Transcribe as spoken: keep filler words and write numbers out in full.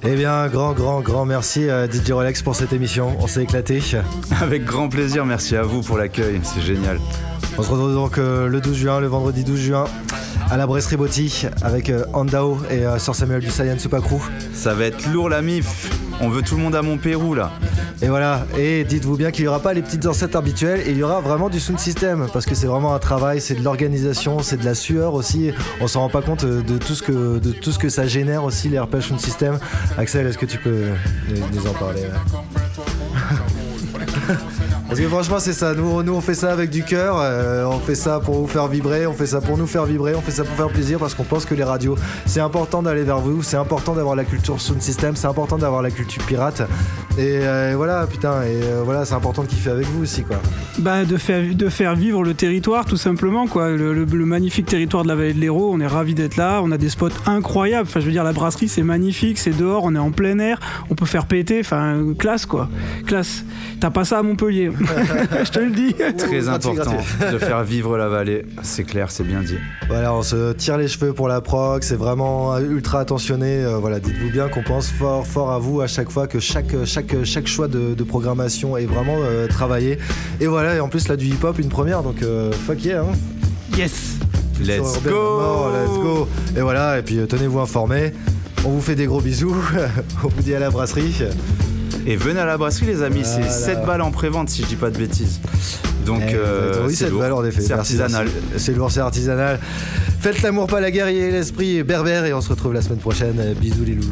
Eh bien, grand, grand, grand merci à D J Relax pour cette émission. On s'est éclaté. Avec grand plaisir, merci à vous pour l'accueil, c'est génial. On se retrouve donc euh, le douze juin, le vendredi douze juin, à la Brasserie Botti avec euh, Andao et euh, Sir Samuel du Saiyan Super Crew. Ça va être lourd la mif. On veut tout le monde à Montpérou là. Et voilà, et dites-vous bien qu'il n'y aura pas les petites enceintes habituelles, et il y aura vraiment du sound system, parce que c'est vraiment un travail, c'est de l'organisation, c'est de la sueur aussi. On s'en rend pas compte de tout ce que, de tout ce que ça génère aussi, les R P G sound system. Axel, est-ce que tu peux nous en parler? Parce que franchement c'est ça, nous, nous on fait ça avec du cœur, euh, on fait ça pour vous faire vibrer, on fait ça pour nous faire vibrer, on fait ça pour faire plaisir, parce qu'on pense que les radios, c'est important d'aller vers vous, c'est important d'avoir la culture sound system, c'est important d'avoir la culture pirate, et euh, voilà putain, et euh, voilà, c'est important de kiffer avec vous aussi quoi. Bah de faire, de faire vivre le territoire tout simplement quoi, le, le, le magnifique territoire de la vallée de l'Hérault, on est ravis d'être là, on a des spots incroyables, enfin je veux dire la brasserie c'est magnifique, c'est dehors, on est en plein air, on peut faire péter, enfin classe quoi, classe, t'as pas ça à Montpellier. Je te le dis. Très important de faire vivre la vallée, c'est clair, c'est bien dit. Voilà, on se tire les cheveux pour la prog, c'est vraiment ultra attentionné. Euh, voilà, dites-vous bien qu'on pense fort, fort à vous à chaque fois, que chaque, chaque, chaque choix de, de programmation est vraiment euh, travaillé. Et voilà, et en plus là du hip-hop, une première, donc euh, fuck yeah. Hein. Yes. Let's go. Mort, let's go. Et voilà, et puis euh, tenez-vous informés. On vous fait des gros bisous. On vous dit à la brasserie. Et venez à la brasserie les amis, voilà. C'est sept balles en prévente si je dis pas de bêtises. Donc eh, euh, oui, c'est lourd, balles, en effet. C'est artisanal. C'est lourd, c'est artisanal. Faites l'amour, pas la guerre, et l'esprit berbère, et on se retrouve la semaine prochaine. Bisous les loulous.